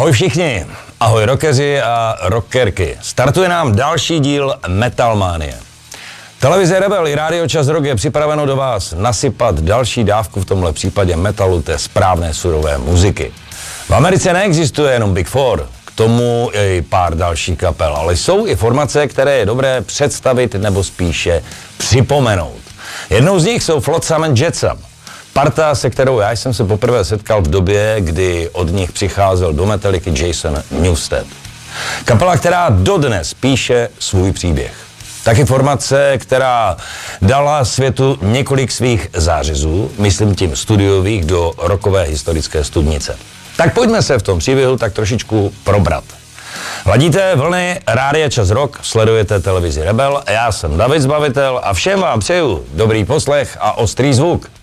Ahoj všichni, ahoj rockeři a rockerky. Startuje nám další díl Metalmanie. Televize Rebel i Rádio Čas Rock je připraveno do vás nasypat další dávku, v tomhle případě metalu, té správné surové muziky. V Americe neexistuje jenom Big Four, k tomu i pár dalších kapel, ale jsou i formace, které je dobré představit nebo spíše připomenout. Jednou z nich jsou Flotsam and Jetsam. Parta, se kterou já jsem se poprvé setkal v době, kdy od nich přicházel do Metallicy Jason Newsted. Kapela, která dodnes píše svůj příběh. Taky formace, která dala světu několik svých zářezů, myslím tím studiových, do rockové historické studnice. Tak pojďme se v tom příběhu tak trošičku probrat. Hladíte vlny Rádia Čas Rock, sledujete televizi Rebel, já jsem David Zbavitel a všem vám přeju dobrý poslech a ostrý zvuk.